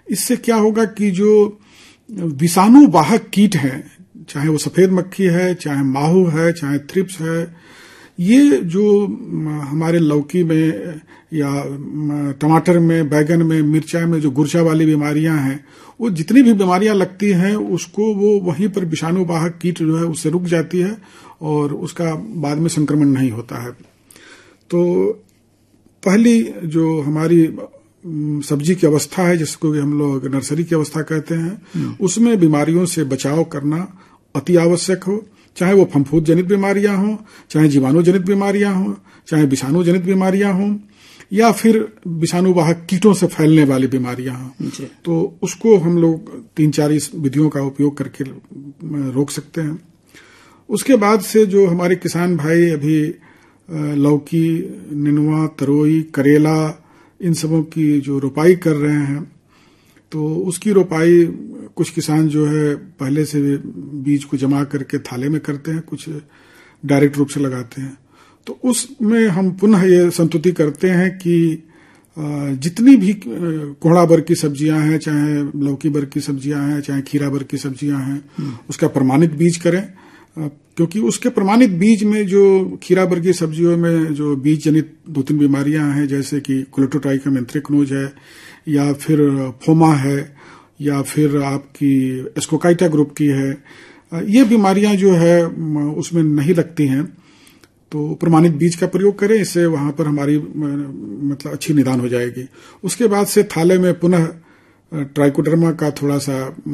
इससे क्या होगा कि जो विषाणु वाहक कीट हैं, चाहे वो सफेद मक्खी है, चाहे माहू है, चाहे थ्रिप्स है, ये जो हमारे लौकी में या टमाटर में, बैगन में, मिर्चा में जो गुर्चा वाली बीमारियां हैं, वो जितनी भी बीमारियां लगती हैं उसको वो वहीं पर विषाणु वाहक कीट जो है उससे रुक जाती है और उसका बाद में संक्रमण नहीं होता है। तो पहली जो हमारी सब्जी की अवस्था है, जिसको हम लोग नर्सरी की अवस्था कहते हैं, उसमें बीमारियों से बचाव करना अति आवश्यक हो, चाहे वो फफूंद जनित बीमारियां हों, चाहे जीवाणु जनित बीमारियां हों, चाहे विषाणु जनित बीमारियां हों, या फिर विषाणु वाहक कीटों से फैलने वाली बीमारियां हों। तो उसको हम लोग 3-4 इस विधियों का उपयोग करके रोक सकते हैं। उसके बाद से जो हमारे किसान भाई अभी लौकी, नेनुआ, तरोई, करेला, इन सबों की जो रोपाई कर रहे हैं, तो उसकी रोपाई कुछ किसान जो है पहले से बीज को जमा करके थाले में करते हैं, कुछ डायरेक्ट रूप से लगाते हैं। तो उसमें हम पुनः ये संतुति करते हैं कि जितनी भी कोहड़ा वर्ग की सब्जियां हैं, चाहे लौकी वर्ग की सब्जियां हैं, चाहे खीरा वर्ग की सब्जियां हैं, उसका प्रमाणित बीज करें, क्योंकि उसके प्रमाणित बीज में जो खीरा वर्ग की सब्जियों में जो बीज जनित 2-3 बीमारियां हैं, जैसे कि कोलेटोट्राइकम एंथ्रेक्नोज है, या फिर फोमा है, या फिर आपकी एस्कोकाइटा ग्रुप की है, ये बीमारियां जो है उसमें नहीं लगती हैं। तो प्रमाणित बीज का प्रयोग करें, इससे वहां पर हमारी मतलब अच्छी निदान हो जाएगी। उसके बाद से थाले में पुनः ट्राइकोडर्मा का थोड़ा सा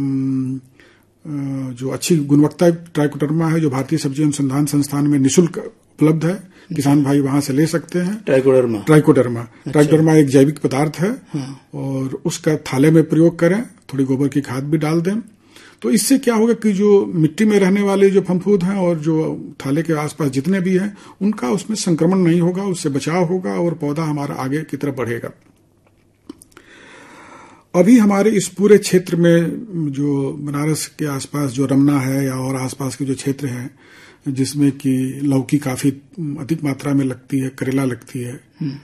जो अच्छी गुणवत्ता ट्राइकोडर्मा है, जो भारतीय सब्जी अनुसंधान संस्थान में निःशुल्क उपलब्ध है, किसान भाई वहां से ले सकते हैं। ट्राइकोडर्मा एक जैविक पदार्थ है। और उसका थाले में प्रयोग करें, थोड़ी गोबर की खाद भी डाल दें। तो इससे क्या होगा कि जो मिट्टी में रहने वाले जो फफूंद हैं और जो थाले के आसपास जितने भी हैं, उनका उसमें संक्रमण नहीं होगा, उससे बचाव होगा और पौधा हमारा आगे की तरफ बढ़ेगा। अभी हमारे इस पूरे क्षेत्र में जो बनारस के आसपास जो रमना है या और आसपास के जो क्षेत्र हैं, जिसमें कि लौकी काफी अधिक मात्रा में लगती है, करेला लगती है,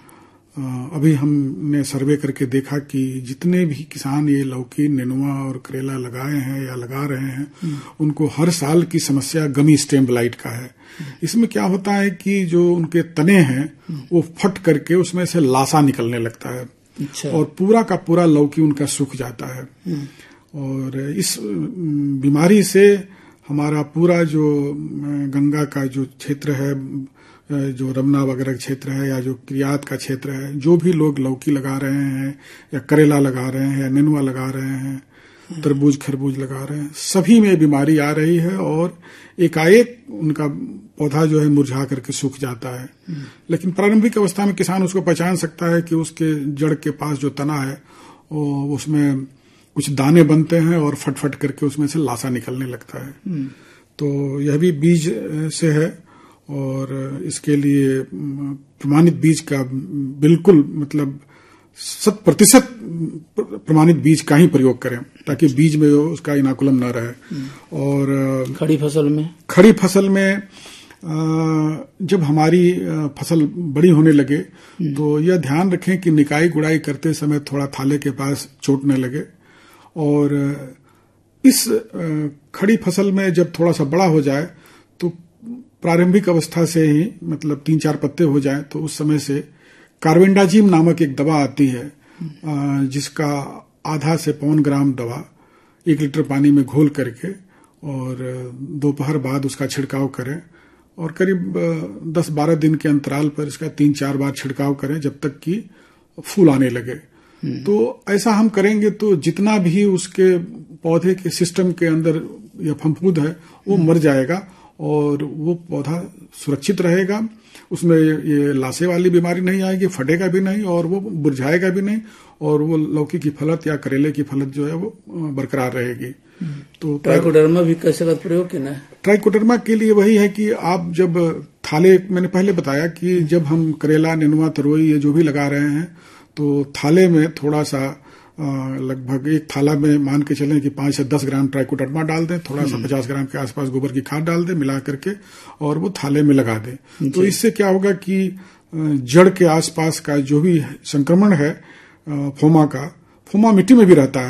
अभी हमने सर्वे करके देखा कि जितने भी किसान ये लौकी, नेनुआ और करेला लगाए हैं या लगा रहे हैं, उनको हर साल की समस्या गमी स्टेम ब्लाइट का है। इसमें क्या होता है कि जो उनके तने हैं वो फट करके उसमें से लासा निकलने लगता है। अच्छा। और पूरा का पूरा लौकी उनका सूख जाता है। और इस बीमारी से हमारा पूरा जो गंगा का जो क्षेत्र है, जो रमना वगैरह क्षेत्र है, या जो किरियात का क्षेत्र है, जो भी लोग लौकी लगा रहे हैं या करेला लगा रहे हैं या नेनुआ लगा रहे हैं, तरबूज खरबूज लगा रहे हैं, सभी में बीमारी आ रही है और एकाएक उनका पौधा जो है मुरझा करके सूख जाता है। लेकिन प्रारंभिक अवस्था में किसान उसको पहचान सकता है कि उसके जड़ के पास जो तना है उसमें कुछ दाने बनते हैं और फट फट करके उसमें से लासा निकलने लगता है। तो यह भी बीज से है और इसके लिए प्रमाणित बीज का बिल्कुल मतलब 100% प्रमाणित बीज का ही प्रयोग करें, ताकि बीज में उसका इनाकुलम न रहे। और खड़ी फसल में जब हमारी फसल बड़ी होने लगे तो यह ध्यान रखें कि निकाई गुड़ाई करते समय थोड़ा थाले के पास चोट न लगे। और इस खड़ी फसल में जब थोड़ा सा बड़ा हो जाए तो प्रारंभिक अवस्था से ही मतलब 3-4 पत्ते हो जाए तो उस समय से कार्बेंडाजिम नामक एक दवा आती है, जिसका आधा से 1.25 ग्राम दवा 1 लीटर पानी में घोल करके और दोपहर बाद उसका छिड़काव करें और करीब 10-12 दिन के अंतराल पर इसका 3-4 बार छिड़काव करें जब तक कि फूल आने लगे। तो ऐसा हम करेंगे तो जितना भी उसके पौधे के सिस्टम के अंदर या फफूंद है वो मर जाएगा और वो पौधा सुरक्षित रहेगा। उसमें ये लासे वाली बीमारी नहीं आएगी, फटेगा भी नहीं और वो मुरझाएगा भी नहीं और वो लौकी की फलत या करेले की फलत जो है वो बरकरार रहेगी। तो ट्राइकोडर्मा भी कैसे का प्रयोग करना है? ट्राइकोडर्मा के लिए वही है कि आप जब थाले, मैंने पहले बताया कि जब हम करेला, नेनुआ, तरोई ये जो भी लगा रहे हैं तो थाले में थोड़ा सा लगभग एक थाला में मान के चलें कि 5 से 10 ग्राम ट्राइकोडर्मा डाल दें, थोड़ा सा 50 ग्राम के आसपास गोबर की खाद डाल दें मिला करके और वो थाले में लगा दें। तो इससे क्या होगा कि जड़ के आसपास का जो भी संक्रमण है फोमा मिट्टी में भी रहता है।